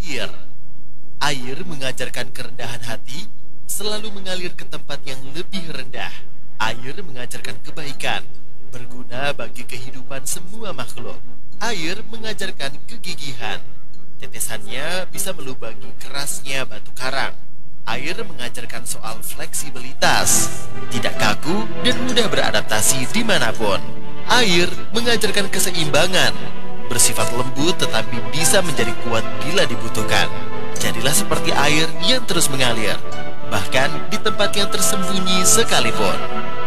Air. Air mengajarkan kerendahan hati, selalu mengalir ke tempat yang lebih rendah. Air mengajarkan kebaikan, berguna bagi kehidupan semua makhluk. Air mengajarkan kegigihan. Tetesannya bisa melubangi kerasnya batu karang. Air mengajarkan soal fleksibilitas, tidak kaku dan mudah beradaptasi dimanapun. Air mengajarkan keseimbangan, bersifat lembut tetapi bisa menjadi kuat bila dibutuhkan. Jadilah seperti air yang terus mengalir, bahkan di tempat yang tersembunyi sekalipun.